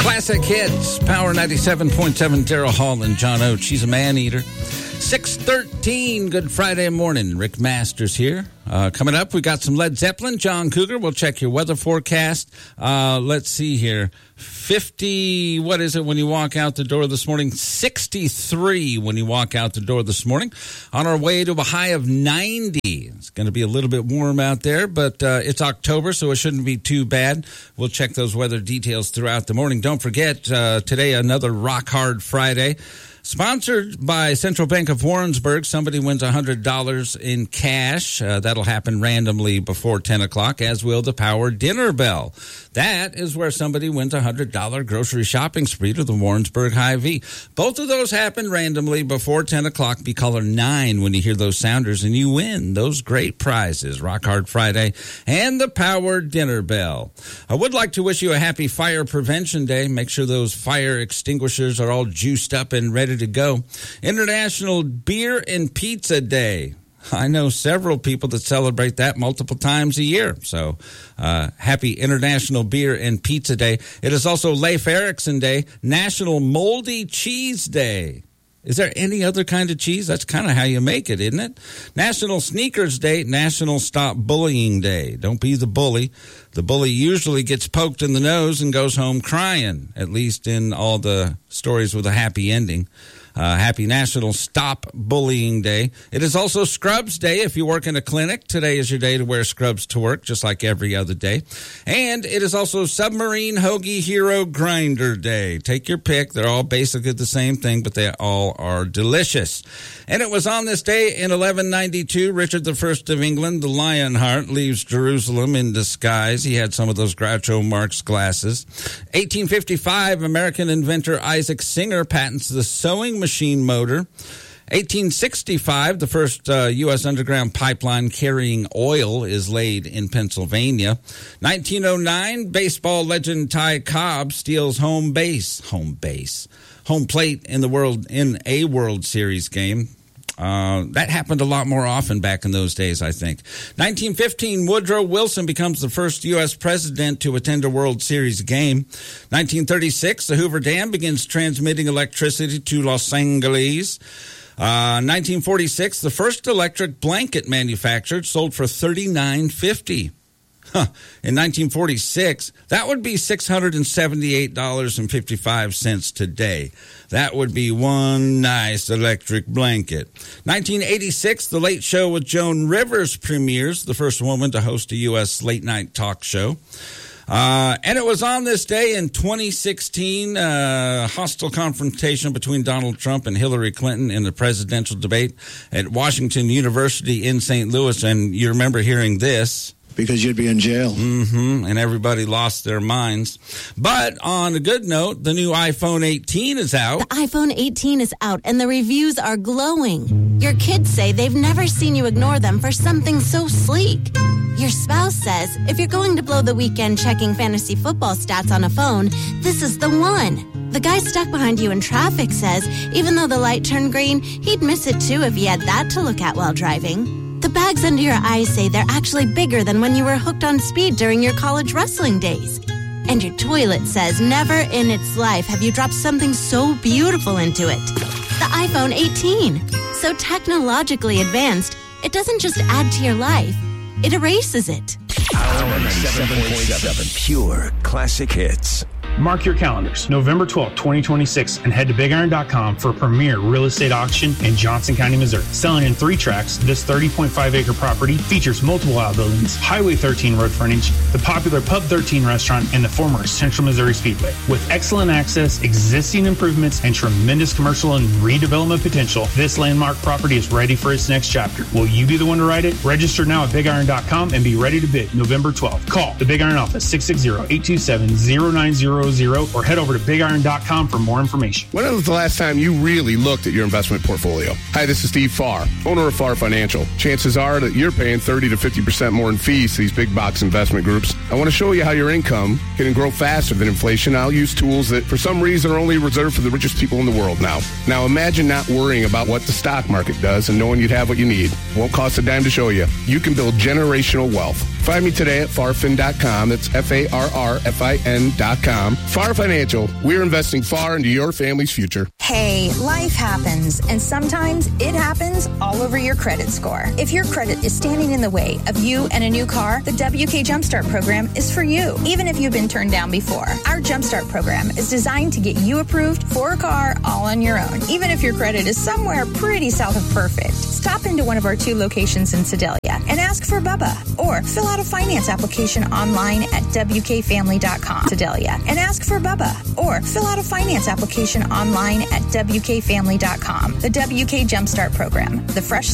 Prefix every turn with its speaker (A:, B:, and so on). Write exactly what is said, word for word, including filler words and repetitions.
A: Classic Hits, Power ninety-seven point seven, Daryl Hall and John Oates. She's a man-eater. six thirteen, good Friday morning. Rick Masters here. Uh, coming up, we got some Led Zeppelin. John Cougar, we'll check your weather forecast. Uh, let's see here. fifty, what is it when you walk out the door this morning? sixty-three when you walk out the door this morning. On our way to a high of ninety. It's going to be a little bit warm out there, but uh, it's October, so it shouldn't be too bad. We'll check those weather details throughout the morning. Don't forget, uh, today another Rock Hard Friday. Sponsored by Central Bank of Warrensburg. Somebody wins one hundred dollars in cash. Uh, that'll happen randomly before ten o'clock, as will the Power Dinner Bell. That is where somebody wins a one hundred dollars grocery shopping spree to the Warrensburg Hy-Vee. Both of those happen randomly before ten o'clock. Be caller nine when you hear those sounders, and you win those great prizes. Rock Hard Friday and the Power Dinner Bell. I would like to wish you a happy Fire Prevention Day. Make sure those fire extinguishers are all juiced up and ready to go. International Beer and Pizza Day. I know several people that celebrate that multiple times a year. So, uh, happy International Beer and Pizza Day. It is also Leif Erikson Day, National Moldy Cheese Day. Is there any other kind of cheese? That's kind of how you make it, isn't it? National Sneakers Day, National Stop Bullying Day. Don't be the bully. The bully usually gets poked in the nose and goes home crying, at least in all the stories with a happy ending. Uh, happy National Stop Bullying Day. It is also Scrubs Day if you work in a clinic. Today is your day to wear scrubs to work, just like every other day. And it is also Submarine Hoagie Hero Grinder Day. Take your pick. They're all basically the same thing, but they all are delicious. And it was on this day in eleven ninety-two, Richard the First of England, the Lionheart, leaves Jerusalem in disguise. He had some of those Groucho Marx glasses. eighteen fifty-five, American inventor Isaac Singer patents the sewing machine motor. eighteen sixty-five, the first uh, U S underground pipeline carrying oil is laid in Pennsylvania. nineteen oh nine, baseball legend Ty Cobb steals home base, home base, home plate in the world in a World Series game. Uh, that happened a lot more often back in those days, I think. nineteen fifteen, Woodrow Wilson becomes the first U S president to attend a World Series game. nineteen thirty-six, the Hoover Dam begins transmitting electricity to Los Angeles. Uh, nineteen forty-six, the first electric blanket manufactured, sold for thirty-nine fifty. Huh. In nineteen forty-six, that would be six hundred seventy-eight dollars and fifty-five cents today. That would be one nice electric blanket. nineteen eighty-six, The Late Show with Joan Rivers premieres, the first woman to host a U S late-night talk show. Uh, and it was on this day in twenty sixteen, a uh, hostile confrontation between Donald Trump and Hillary Clinton in the presidential debate at Washington University in Saint Louis. And you remember hearing this.
B: Because you'd be in jail.
A: Mm-hmm, and everybody lost their minds. But on a good note, the new iPhone eighteen is out.
C: The iPhone eighteen is out, and the reviews are glowing. Your kids say they've never seen you ignore them for something so sleek. Your spouse says if you're going to blow the weekend checking fantasy football stats on a phone, this is the one. The guy stuck behind you in traffic says even though the light turned green, he'd miss it too if he had that to look at while driving. The bags under your eyes say they're actually bigger than when you were hooked on speed during your college wrestling days. And your toilet says never in its life have you dropped something so beautiful into it. The iPhone eighteen. So technologically advanced, it doesn't just add to your life, it erases it.
D: Power ninety-seven point seven, pure classic hits.
E: Mark your calendars, November twelfth, twenty twenty-six, and head to big iron dot com for a premier real estate auction in Johnson County, Missouri. Selling in three tracks, this thirty point five acre property features multiple outbuildings, Highway thirteen road frontage, the popular Pub thirteen restaurant, and the former Central Missouri Speedway. With excellent access, existing improvements, and tremendous commercial and redevelopment potential, this landmark property is ready for its next chapter. Will you be the one to write it? Register now at big iron dot com and be ready to bid November twelfth. Call the Big Iron office, six six zero, eight two seven, zero nine zero zero, or head over to big iron dot com for more information.
F: When was the last time you really looked at your investment portfolio? Hi, this is Steve Farr, owner of Farr Financial. Chances are that you're paying thirty to fifty percent more in fees to these big box investment groups. I want to show you how your income can grow faster than inflation. I'll use tools that for some reason are only reserved for the richest people in the world now. Now imagine not worrying about what the stock market does and knowing you'd have what you need. Won't cost a dime to show you. You can build generational wealth. Find me today at farfin dot com. That's F A R R F I N dot com. Far Financial. We're investing far into your family's future.
B: Hey, life happens, and sometimes it happens all over your credit score. If your credit is standing in the way of you and a new car, the W K Jumpstart program is for you, even if you've been turned down before. Our Jumpstart program is designed to get you approved for a car all on your own, even if your credit is somewhere pretty south of perfect. Stop into one of our two locations in Sedalia and ask for Bubba, or fill out a finance application online at W K family dot com. Sedalia and ask for Bubba, or fill out a finance application online at W K family dot com. The W K Jumpstart program, the fresh